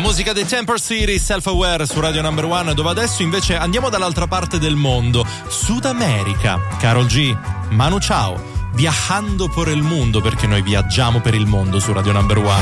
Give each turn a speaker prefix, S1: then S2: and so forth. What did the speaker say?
S1: musica dei Temper City, Self-Aware su Radio Number One, dove adesso invece andiamo dall'altra parte del mondo, Sud America. Karol G, Manu Chao, viajando por el mundo, perché noi viaggiamo per il mondo su Radio Number One.